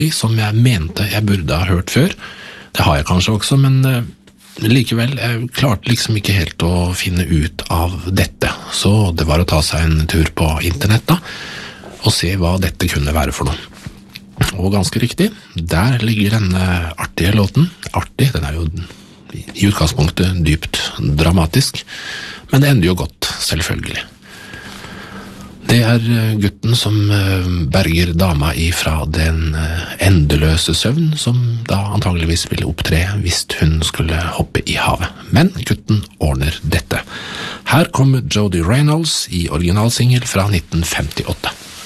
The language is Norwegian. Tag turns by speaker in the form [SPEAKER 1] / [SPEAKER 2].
[SPEAKER 1] som jeg mente jeg burde ha hørt før. Det har jeg kanskje også, men likevel, jeg klarte liksom ikke helt å finne ut av dette. Så det var å ta seg en tur på internett da, og se hva dette kunne være for noe. Og ganske riktig, der ligger denne artige låten. Artig, den er jo i utgangspunktet dypt dramatisk, men det ender jo godt, selvfølgelig. Det er gutten som berger dama ifra den endeløse søvn, som da antageligvis ville opptre hvis hun skulle hoppe i havet. Men gutten ordner dette. Her kommer Jody Reynolds i originalsingel fra 1958.